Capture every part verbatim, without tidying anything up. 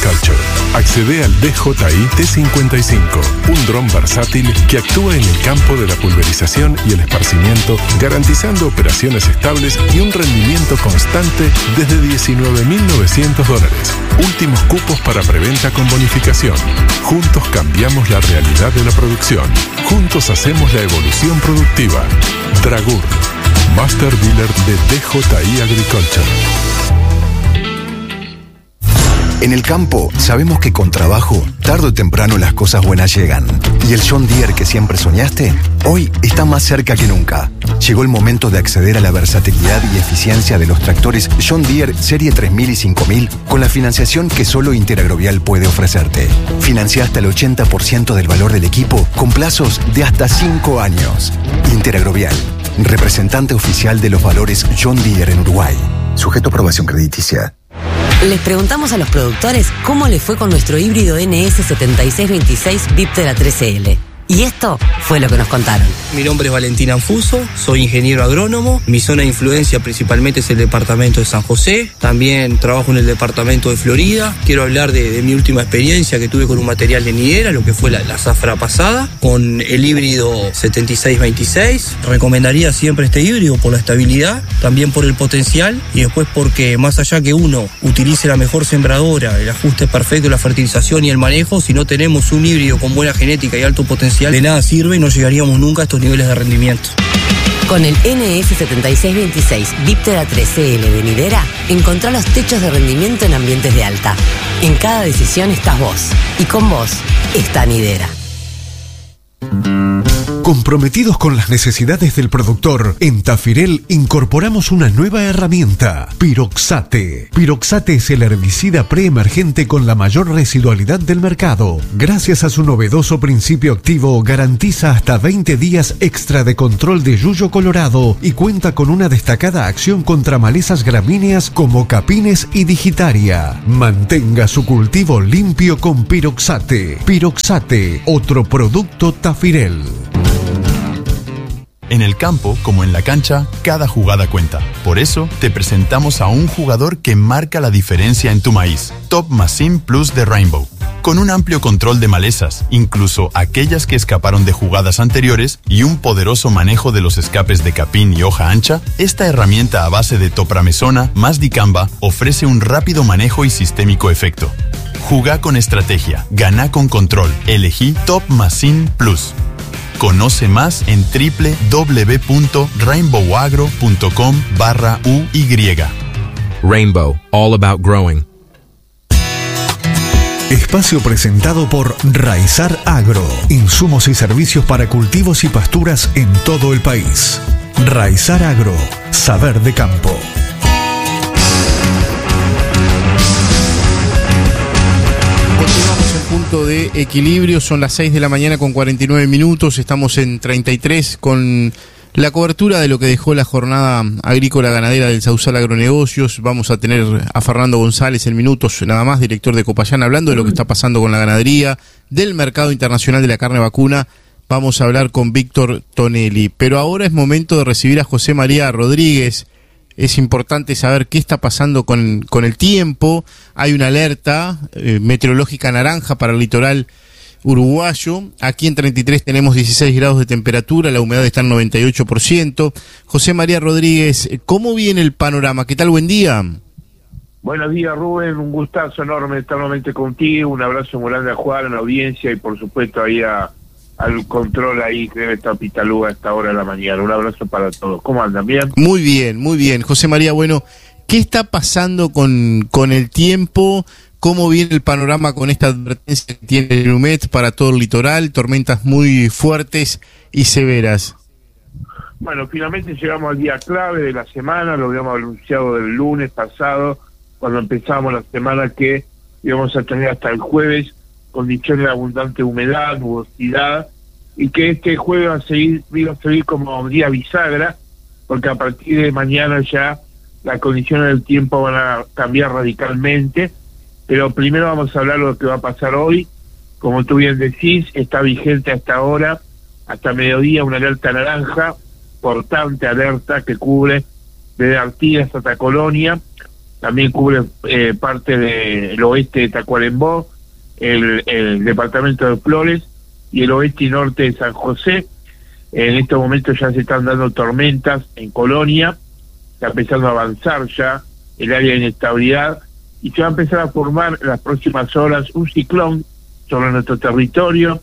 Agriculture. Accede al D J I T cincuenta y cinco, un dron versátil que actúa en el campo de la pulverización y el esparcimiento, garantizando operaciones estables y un rendimiento constante desde diecinueve mil novecientos dólares. Últimos cupos para preventa con bonificación. Juntos cambiamos la realidad de la producción. Juntos hacemos la evolución productiva. Dragur, Master Dealer de D J I Agriculture. En el campo, sabemos que con trabajo, tarde o temprano las cosas buenas llegan. Y el John Deere que siempre soñaste, hoy está más cerca que nunca. Llegó el momento de acceder a la versatilidad y eficiencia de los tractores John Deere Serie tres mil y cinco mil con la financiación que solo Interagrovial puede ofrecerte. Financia hasta el ochenta por ciento del valor del equipo con plazos de hasta cinco años. Interagrovial, representante oficial de los valores John Deere en Uruguay. Sujeto a aprobación crediticia. Les preguntamos a los productores cómo les fue con nuestro híbrido N S setenta y seis veintiséis Viptera trece L. Y esto fue lo que nos contaron. Mi nombre es Valentín Anfuso, soy ingeniero agrónomo. Mi zona de influencia principalmente es el departamento de San José. También trabajo en el departamento de Florida. Quiero hablar de, de mi última experiencia que tuve con un material de nidera, lo que fue la, la zafra pasada, con el híbrido setenta y seis veintiséis. Recomendaría siempre este híbrido por la estabilidad, también por el potencial y después porque más allá que uno utilice la mejor sembradora, el ajuste perfecto, la fertilización y el manejo, si no tenemos un híbrido con buena genética y alto potencial, de nada sirve y no llegaríamos nunca a estos niveles de rendimiento. Con el N S setenta y seis veintiséis Viptera trece L de Nidera, encontrá los techos de rendimiento en ambientes de alta. En cada decisión estás vos, y con vos está Nidera. Comprometidos con las necesidades del productor, en Tafirel incorporamos una nueva herramienta, Piroxate. Piroxate es el herbicida preemergente con la mayor residualidad del mercado. Gracias a su novedoso principio activo, garantiza hasta veinte días extra de control de yuyo colorado y cuenta con una destacada acción contra malezas gramíneas como capines y digitaria. Mantenga su cultivo limpio con Piroxate. Piroxate, otro producto Tafirel. En el campo, como en la cancha, cada jugada cuenta. Por eso, te presentamos a un jugador que marca la diferencia en tu maíz. Top Machine Plus de Rainbow. Con un amplio control de malezas, incluso aquellas que escaparon de jugadas anteriores, y un poderoso manejo de los escapes de capín y hoja ancha, esta herramienta a base de topramesona más dicamba ofrece un rápido manejo y sistémico efecto. Jugá con estrategia, ganá con control. Elegí Top Machine Plus. Conoce más en doble u doble u doble u punto rainbow agro punto com barra U Y. Rainbow, all about growing. Espacio presentado por Raizar Agro. Insumos y servicios para cultivos y pasturas en todo el país. Raizar Agro, saber de campo. Continuamos en punto de equilibrio, son las seis de la mañana con cuarenta y nueve minutos, estamos en treinta y tres con la cobertura de lo que dejó la jornada agrícola ganadera del Sausal Agronegocios. Vamos a tener a Fernando González en minutos nada más, director de Copayán, hablando de lo que está pasando con la ganadería, del mercado internacional de la carne vacuna. Vamos a hablar con Víctor Tonelli, pero ahora es momento de recibir a José María Rodríguez. Es importante saber qué está pasando con, con el tiempo. Hay una alerta eh, meteorológica naranja para el litoral uruguayo. Aquí en treinta y tres tenemos dieciséis grados de temperatura, la humedad está en noventa y ocho por ciento. José María Rodríguez, ¿cómo viene el panorama? ¿Qué tal? Buen día. Buenos días, Rubén. Un gustazo enorme estar nuevamente contigo. Un abrazo muy grande a Juan, a la audiencia y por supuesto ahí a... al control ahí que debe estar Pitalúa a esta hora de la mañana. Un abrazo para todos. ¿Cómo andan? ¿Bien? Muy bien, muy bien. José María, bueno, ¿qué está pasando con, con el tiempo? ¿Cómo viene el panorama con esta advertencia que tiene el U M E T para todo el litoral? Tormentas muy fuertes y severas. Bueno, finalmente llegamos al día clave de la semana. Lo habíamos anunciado del lunes pasado, cuando empezamos la semana, que íbamos a tener hasta el jueves condiciones de abundante humedad, nubosidad, y que este jueves va a seguir, va a seguir como día bisagra, porque a partir de mañana ya las condiciones del tiempo van a cambiar radicalmente. Pero primero vamos a hablar de lo que va a pasar hoy. Como tú bien decís, está vigente hasta ahora, hasta mediodía, una alerta naranja, importante alerta que cubre desde Artigas hasta Colonia, también cubre eh, parte del oeste de Tacuarembó, el, el departamento de Flores y el oeste y norte de San José. En estos momentos ya se están dando tormentas en Colonia, está empezando a avanzar ya el área de inestabilidad y se va a empezar a formar en las próximas horas un ciclón sobre nuestro territorio,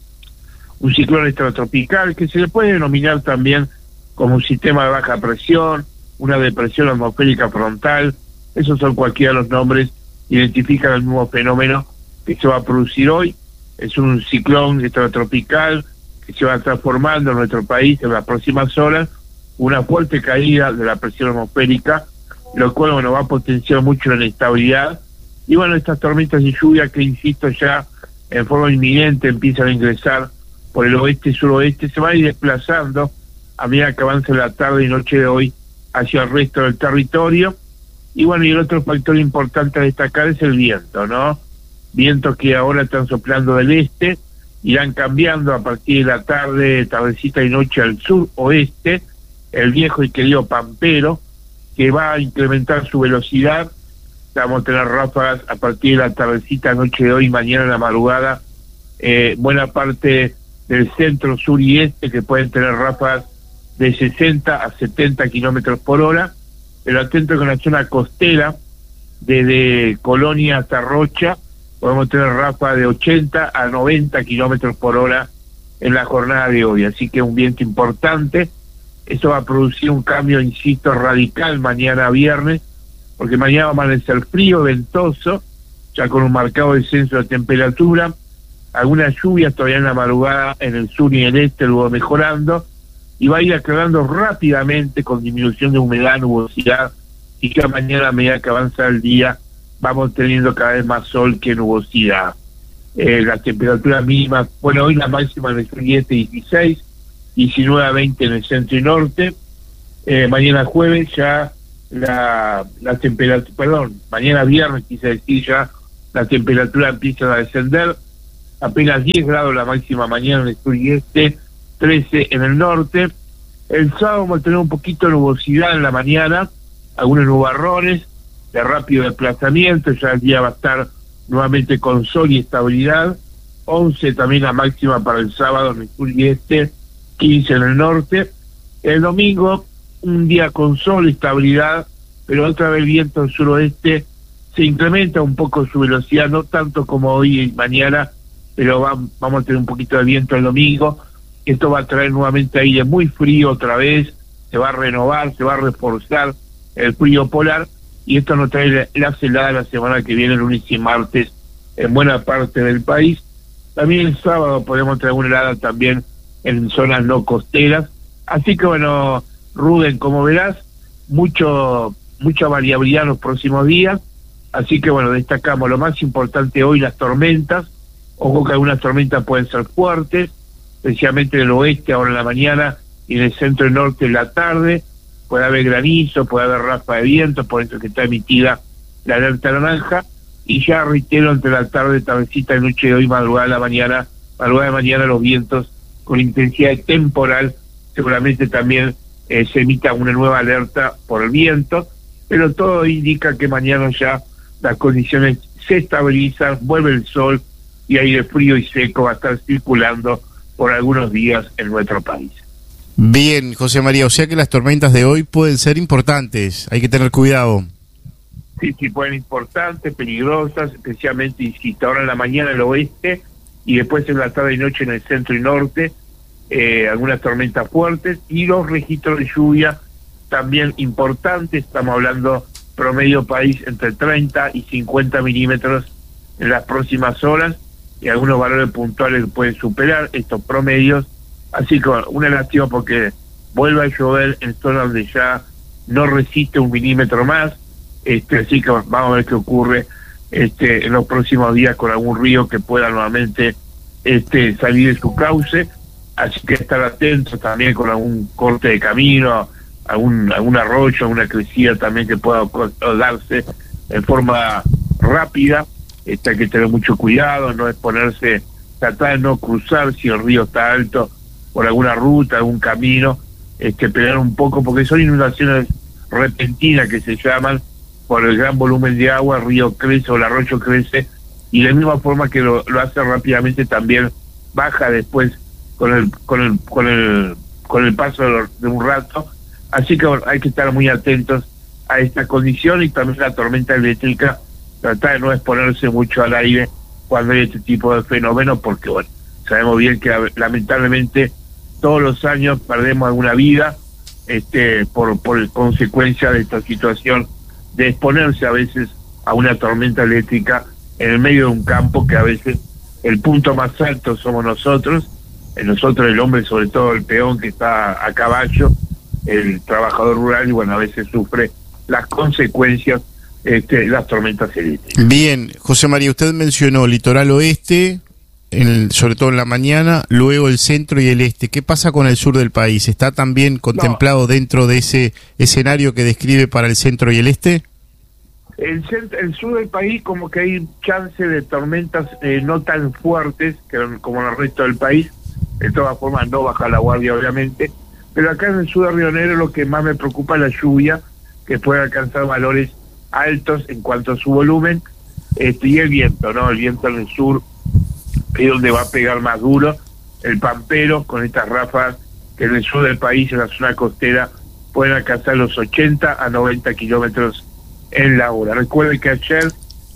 un ciclón extratropical que se le puede denominar también como un sistema de baja presión, una depresión atmosférica frontal. Esos son cualquiera de los nombres, identifican el mismo fenómeno que se va a producir hoy. Es un ciclón extratropical que se va a estar formando en nuestro país en las próximas horas, una fuerte caída de la presión atmosférica, lo cual bueno, va a potenciar mucho la inestabilidad. Y bueno, estas tormentas de lluvia que, insisto, ya en forma inminente empiezan a ingresar por el oeste y suroeste, se van a ir desplazando a medida que avance la tarde y noche de hoy hacia el resto del territorio. Y bueno, y el otro factor importante a destacar es el viento, ¿no? Vientos que ahora están soplando del este, irán cambiando a partir de la tarde, tardecita y noche al sur-oeste, el viejo y querido Pampero, que va a incrementar su velocidad. Vamos a tener ráfagas a partir de la tardecita, noche de hoy, mañana en la madrugada, eh, buena parte del centro, sur y este, que pueden tener ráfagas de sesenta a setenta kilómetros por hora, pero atento con la zona costera, desde Colonia hasta Rocha, podemos tener ráfagas de ochenta a noventa kilómetros por hora en la jornada de hoy, así que un viento importante. Eso va a producir un cambio, insisto, radical mañana viernes, porque mañana va a amanecer frío, ventoso, ya con un marcado descenso de temperatura, algunas lluvias todavía en la madrugada en el sur y el este, luego mejorando, y va a ir aclarando rápidamente con disminución de humedad, nubosidad, y ya mañana a medida que avanza el día vamos teniendo cada vez más sol que nubosidad. Eh, las temperaturas mínimas, bueno, hoy la máxima en el sur y este dieciséis, diecinueve a veinte en el centro y norte, eh, mañana jueves ya la, la temperatura, perdón, mañana viernes quise decir ya, la temperatura empieza a descender, apenas diez grados la máxima mañana en el sur y este, trece en el norte. El sábado vamos a tener un poquito de nubosidad en la mañana, algunos nubarrones de rápido desplazamiento, ya el día va a estar nuevamente con sol y estabilidad, once también la máxima para el sábado en el sur y este, quince en el norte. El domingo un día con sol, estabilidad, pero otra vez el viento del suroeste se incrementa un poco su velocidad, no tanto como hoy y mañana, pero va, vamos a tener un poquito de viento el domingo. Esto va a traer nuevamente aire muy frío otra vez, se va a renovar, se va a reforzar el frío polar, y esto nos trae la helada la semana que viene, lunes y martes, en buena parte del país. También el sábado podemos traer una helada también en zonas no costeras. Así que bueno, Rubén, como verás, mucho mucha variabilidad en los próximos días. Así que bueno, destacamos lo más importante hoy, las tormentas. Ojo que algunas tormentas pueden ser fuertes, especialmente en el oeste ahora en la mañana y en el centro y norte en la tarde. Puede haber granizo, puede haber ráfaga de viento, por eso que está emitida la alerta naranja. Y ya reitero, entre la tarde, tardecita y noche de hoy, madrugada de la mañana, madrugada de mañana los vientos con intensidad temporal, seguramente también eh, se emita una nueva alerta por el viento, pero todo indica que mañana ya las condiciones se estabilizan, vuelve el sol y aire frío y seco va a estar circulando por algunos días en nuestro país. Bien, José María, o sea que las tormentas de hoy pueden ser importantes, hay que tener cuidado. Sí, sí, pueden ser importantes, peligrosas, especialmente, insisto, ahora en la mañana en el oeste y después en la tarde y noche en el centro y norte, eh, algunas tormentas fuertes y los registros de lluvia también importantes. Estamos hablando promedio país entre treinta y cincuenta milímetros en las próximas horas y algunos valores puntuales que pueden superar estos promedios. Así que bueno, una lástima porque vuelve a llover en zonas donde ya no resiste un milímetro más. Este, así que vamos a ver qué ocurre este, en los próximos días con algún río que pueda nuevamente este, salir de su cauce. Así que estar atentos también con algún corte de camino, algún algún arroyo, alguna crecida también que pueda darse en forma rápida. Este, hay que tener mucho cuidado, no exponerse, tratar de no cruzar si el río está alto por alguna ruta, algún camino, este, esperar un poco, porque son inundaciones repentinas que se llaman, por el gran volumen de agua, el río crece o el arroyo crece, y de la misma forma que lo, lo hace rápidamente también baja después con el con el con el con el paso de, lo, de un rato. Así que bueno, hay que estar muy atentos a esta condición, y también la tormenta eléctrica, tratar de no exponerse mucho al aire cuando hay este tipo de fenómenos, porque bueno, sabemos bien que lamentablemente todos los años perdemos alguna vida este por por consecuencia de esta situación de exponerse a veces a una tormenta eléctrica en el medio de un campo, que a veces el punto más alto somos nosotros, nosotros el hombre, sobre todo el peón que está a caballo, el trabajador rural, y bueno, a veces sufre las consecuencias este, las tormentas eléctricas. Bien, José María, usted mencionó litoral oeste, en el, sobre todo en la mañana, luego el centro y el este. ¿Qué pasa con el sur del país? ¿Está también contemplado no. dentro de ese escenario que describe para el centro y el este? El, centro, el sur del país, como que hay chance de tormentas eh, no tan fuertes que, como en el resto del país. De todas formas, no baja la guardia, obviamente. Pero acá en el sur de Río Negro lo que más me preocupa es la lluvia, que puede alcanzar valores altos en cuanto a su volumen, este, y el viento, ¿no? El viento en el sur es donde va a pegar más duro. El pampero, con estas ráfagas que en el sur del país, en la zona costera, pueden alcanzar los ochenta a noventa kilómetros en la hora. Recuerden que ayer,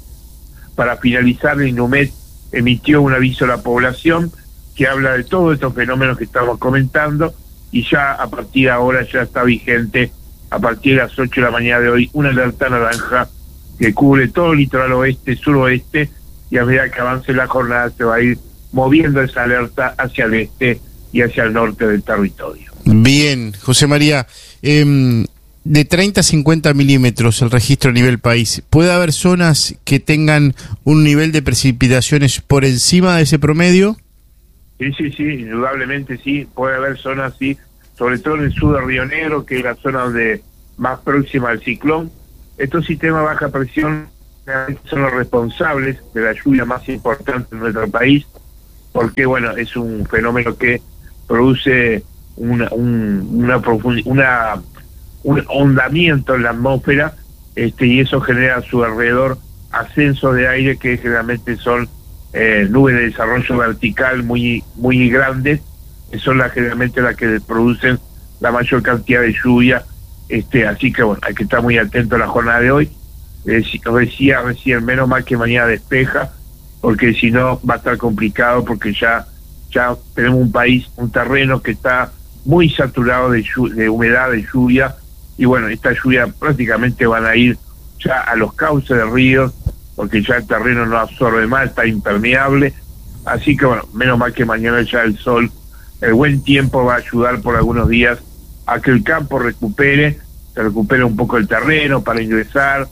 para finalizar, el INUMED emitió un aviso a la población que habla de todos estos fenómenos que estamos comentando, y ya a partir de ahora ya está vigente, a partir de las ocho de la mañana de hoy, una alerta naranja que cubre todo el litoral oeste, suroeste, y a medida que avance la jornada se va a ir moviendo esa alerta hacia el este y hacia el norte del territorio. Bien, José María, eh, de treinta a cincuenta milímetros el registro a nivel país, ¿puede haber zonas que tengan un nivel de precipitaciones por encima de ese promedio? Sí, sí, sí, indudablemente sí, puede haber zonas, sí, sobre todo en el sur de Río Negro, que es la zona donde más próxima al ciclón. Estos sistemas de baja presión son los responsables de la lluvia más importante en nuestro país, porque bueno, es un fenómeno que produce una, un, una, profund- una un ahondamiento en la atmósfera, este, y eso genera a su alrededor ascensos de aire que generalmente son eh, nubes de desarrollo vertical muy muy grandes, que son las generalmente las que producen la mayor cantidad de lluvia. Este, así que bueno, hay que estar muy atento a la jornada de hoy. Eh, decía recién, menos mal que mañana despeja, porque si no va a estar complicado, porque ya ya tenemos un país, un terreno que está muy saturado de, de humedad, de lluvia, y bueno, esta lluvia prácticamente van a ir ya a los cauces de ríos, porque ya el terreno no absorbe más, está impermeable. Así que bueno, menos mal que mañana ya el sol, el buen tiempo va a ayudar por algunos días a que el campo recupere, se recupere un poco el terreno para ingresar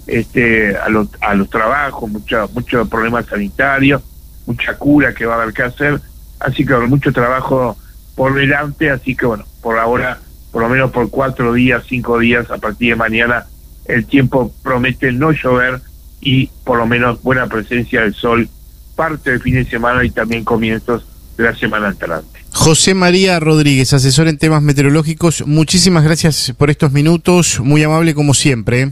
este a los a los trabajos, muchos muchos problemas sanitarios, mucha cura que va a haber que hacer, así que bueno, mucho trabajo por delante. Así que bueno, por ahora, por lo menos por cuatro días, cinco días, a partir de mañana, el tiempo promete no llover y por lo menos buena presencia del sol parte del fin de semana y también comienzos de la semana entrante. José María Rodríguez, asesor en temas meteorológicos, muchísimas gracias por estos minutos, muy amable como siempre.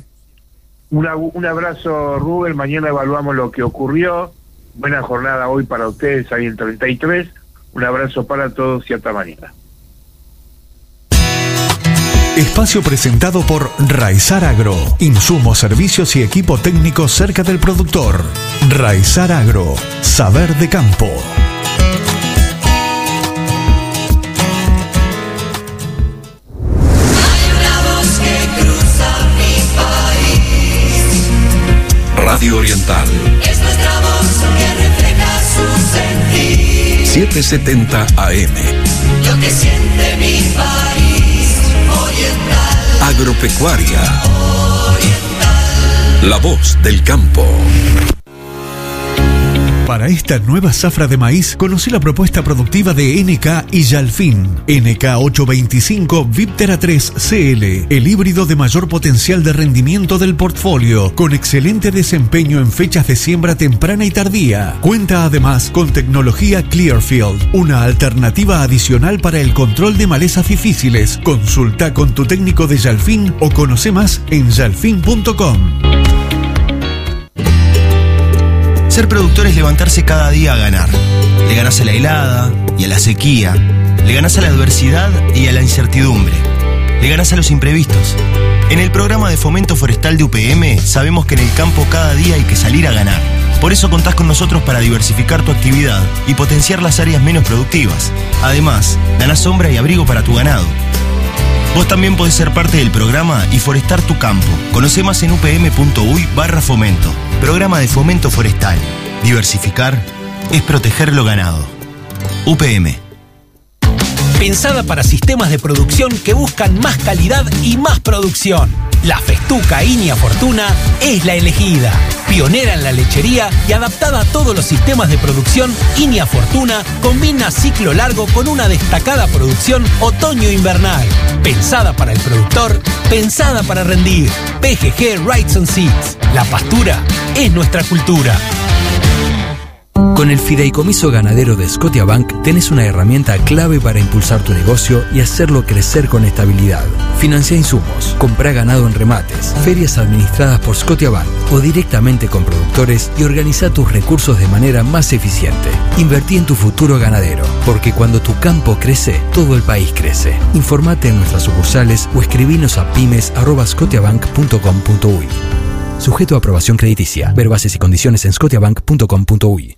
Una, un abrazo, Rubén. Mañana evaluamos lo que ocurrió. Buena jornada hoy para ustedes ahí en treinta y tres. Un abrazo para todos y hasta mañana. Espacio presentado por Raizar Agro. Insumos, servicios y equipo técnico cerca del productor. Raizar Agro. Saber de campo. Radio Oriental. Es nuestra voz que refleja su sentir. setecientos setenta A M. Lo que siente mi país. Oriental. Agropecuaria. Oriental. La voz del campo. Para esta nueva zafra de maíz, conocí la propuesta productiva de N K y Yalfin. N K ochocientos veinticinco Viptera tres C L, el híbrido de mayor potencial de rendimiento del portfolio, con excelente desempeño en fechas de siembra temprana y tardía. Cuenta además con tecnología Clearfield, una alternativa adicional para el control de malezas difíciles. Consulta con tu técnico de Yalfin o conoce más en yalfin punto com. Ser productor es levantarse cada día a ganar. Le ganás a la helada y a la sequía. Le ganás a la adversidad y a la incertidumbre. Le ganás a los imprevistos. En el programa de fomento forestal de U P M sabemos que en el campo cada día hay que salir a ganar. Por eso contás con nosotros para diversificar tu actividad y potenciar las áreas menos productivas. Además, ganás sombra y abrigo para tu ganado. Vos también podés ser parte del programa y forestar tu campo. Conoce más en upm.uy barra fomento. Programa de fomento forestal. Diversificar es proteger lo ganado. U P M. Pensada para sistemas de producción que buscan más calidad y más producción. La Festuca Inia Fortuna es la elegida. Pionera en la lechería y adaptada a todos los sistemas de producción, Inia Fortuna combina ciclo largo con una destacada producción otoño-invernal. Pensada para el productor, pensada para rendir. P G G Rights and Seeds. La pastura es nuestra cultura. Con el Fideicomiso Ganadero de Scotiabank tenés una herramienta clave para impulsar tu negocio y hacerlo crecer con estabilidad. Financia insumos, comprá ganado en remates, ferias administradas por Scotiabank o directamente con productores y organiza tus recursos de manera más eficiente. Invertí en tu futuro ganadero, porque cuando tu campo crece, todo el país crece. Informate en nuestras sucursales o escribinos a pymes arroba scotiabank punto com punto uy. Sujeto a aprobación crediticia. Ver bases y condiciones en scotiabank punto com punto uy.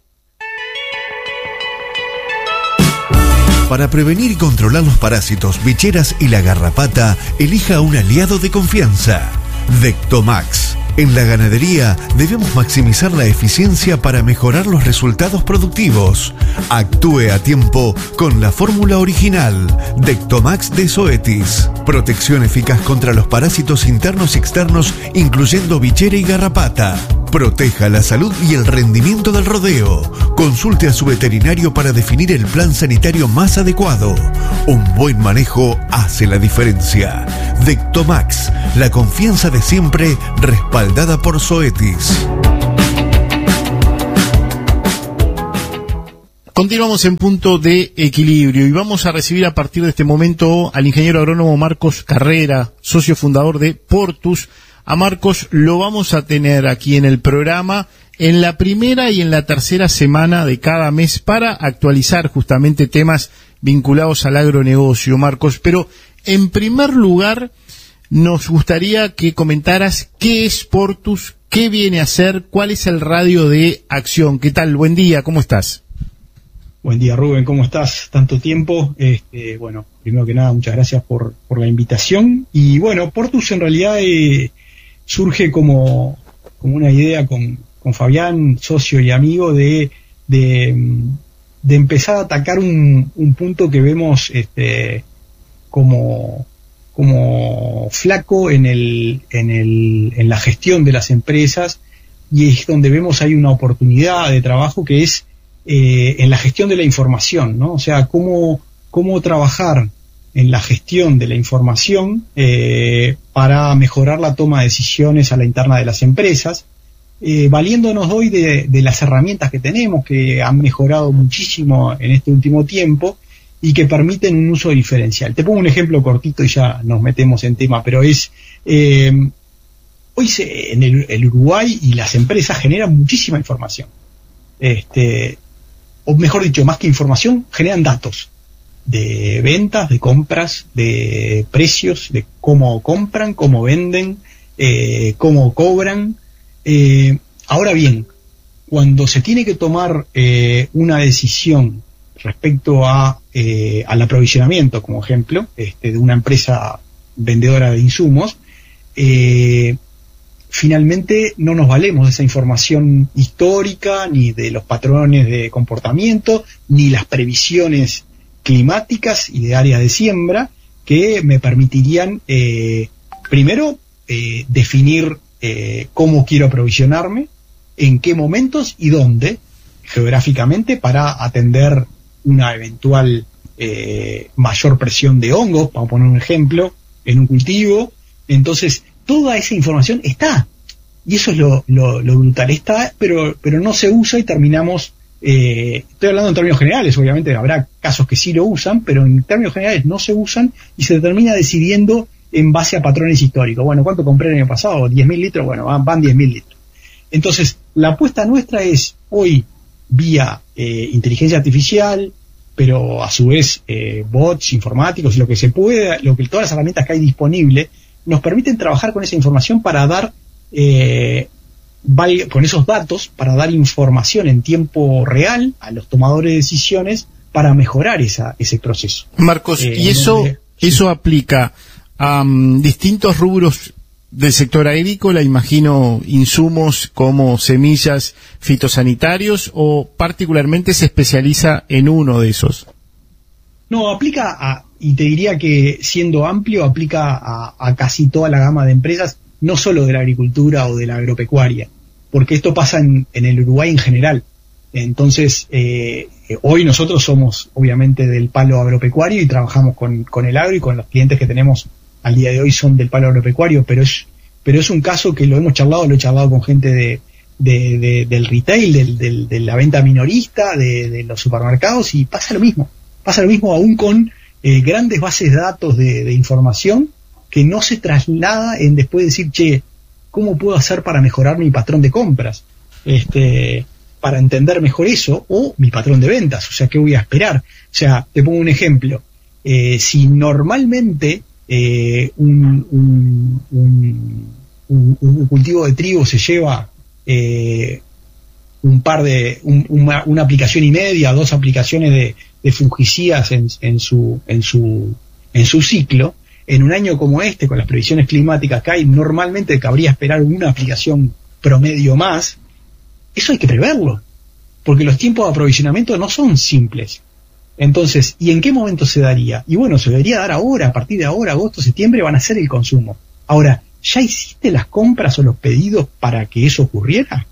Para prevenir y controlar los parásitos, bicheras y la garrapata, elija un aliado de confianza. Dectomax. En la ganadería debemos maximizar la eficiencia para mejorar los resultados productivos. Actúe a tiempo con la fórmula original Dectomax de Zoetis. Protección eficaz contra los parásitos internos y externos, incluyendo bichera y garrapata. Proteja la salud y el rendimiento del rodeo. Consulte a su veterinario para definir el plan sanitario más adecuado. Un buen manejo hace la diferencia. Dectomax, la confianza de siempre, respaldada por Zoetis. Continuamos en punto de equilibrio y vamos a recibir a partir de este momento al ingeniero agrónomo Marcos Carrera, socio fundador de Portus. A Marcos lo vamos a tener aquí en el programa en la primera y en la tercera semana de cada mes para actualizar justamente temas vinculados al agronegocio, Marcos. Pero en primer lugar nos gustaría que comentaras qué es Portus, qué viene a ser, cuál es el radio de acción. ¿Qué tal? Buen día, ¿cómo estás? Buen día, Rubén, ¿cómo estás? Tanto tiempo. Este, bueno, primero que nada, muchas gracias por, por la invitación. Y bueno, Portus en realidad eh, surge como, como una idea con, con Fabián, socio y amigo, de, de, de empezar a atacar un, un punto que vemos este, como, como flaco en, el, en, el, en la gestión de las empresas, y es donde vemos hay una oportunidad de trabajo que es Eh, en la gestión de la información, ¿no? O sea, cómo, cómo trabajar en la gestión de la información eh, para mejorar la toma de decisiones a la interna de las empresas, eh, valiéndonos hoy de, de las herramientas que tenemos, que han mejorado muchísimo en este último tiempo y que permiten un uso diferencial. Te pongo un ejemplo cortito y ya nos metemos en tema, pero es... Eh, hoy se, en el, el Uruguay y las empresas generan muchísima información. Este... o mejor dicho, más que información, generan datos de ventas, de compras, de precios, de cómo compran, cómo venden, eh, cómo cobran. Eh, ahora bien, cuando se tiene que tomar eh, una decisión respecto a eh, al aprovisionamiento, como ejemplo, este, de una empresa vendedora de insumos, eh, finalmente no nos valemos de esa información histórica, ni de los patrones de comportamiento, ni las previsiones climáticas y de áreas de siembra que me permitirían, eh, primero, eh, definir eh, cómo quiero aprovisionarme, en qué momentos y dónde, geográficamente para atender una eventual eh, mayor presión de hongos, vamos a poner un ejemplo, en un cultivo. Entonces, toda esa información está, y eso es lo, lo, lo brutal, está, pero, pero no se usa y terminamos, eh, estoy hablando en términos generales, obviamente habrá casos que sí lo usan, pero en términos generales no se usan y se termina decidiendo en base a patrones históricos. Bueno, ¿cuánto compré el año pasado? diez mil litros, bueno, van, van diez mil litros. Entonces, la apuesta nuestra es hoy vía eh, inteligencia artificial, pero a su vez eh, bots informáticos y lo que se pueda, lo que todas las herramientas que hay disponibles nos permiten trabajar con esa información para dar eh, val, con esos datos para dar información en tiempo real a los tomadores de decisiones para mejorar esa, ese proceso. Marcos, eh, y eso donde, eso sí. aplica a um, distintos rubros del sector agrícola, imagino insumos como semillas, fitosanitarios, o particularmente se especializa en uno de esos. No, aplica a, y te diría que siendo amplio, aplica a, a casi toda la gama de empresas, no solo de la agricultura o de la agropecuaria, porque esto pasa en, en el Uruguay en general. Entonces, eh, hoy nosotros somos obviamente del palo agropecuario y trabajamos con, con el agro, y con los clientes que tenemos al día de hoy son del palo agropecuario, pero es, pero es un caso que lo hemos charlado, lo he charlado con gente de, de, de del retail, del, del, de la venta minorista, de, de los supermercados, y pasa lo mismo. Pasa lo mismo aún con eh, grandes bases de datos de, de información que no se traslada en después decir, che, ¿cómo puedo hacer para mejorar mi patrón de compras? Este, para entender mejor eso, o mi patrón de ventas, o sea, ¿qué voy a esperar? O sea, te pongo un ejemplo. Eh, si normalmente eh, un, un, un, un, un cultivo de trigo se lleva eh, un par de, un, una, una aplicación y media, dos aplicaciones de de fungicidas en, en su en su en su ciclo, en un año como este, con las previsiones climáticas que hay, normalmente cabría esperar una aplicación promedio más. Eso hay que preverlo, porque los tiempos de aprovisionamiento no son simples. Entonces, ¿y en qué momento se daría? Y bueno, se debería dar ahora, a partir de ahora, agosto, septiembre, van a ser el consumo. Ahora, ¿ya hiciste las compras o los pedidos para que eso ocurriera?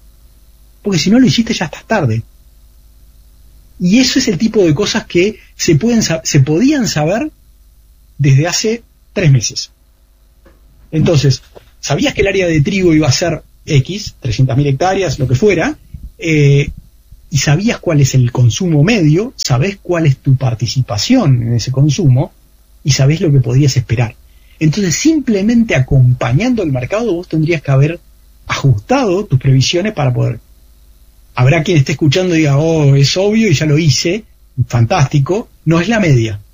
Porque si no lo hiciste, ya estás tarde. Y eso es el tipo de cosas que se pueden se podían saber desde hace tres meses. Entonces, sabías que el área de trigo iba a ser X, trescientas mil hectáreas, lo que fuera, eh, y sabías cuál es el consumo medio, sabés cuál es tu participación en ese consumo, y sabés lo que podías esperar. Entonces, simplemente acompañando el mercado, vos tendrías que haber ajustado tus previsiones para poder. Habrá quien esté escuchando y diga, oh, es obvio y ya lo hice, fantástico. No es la media.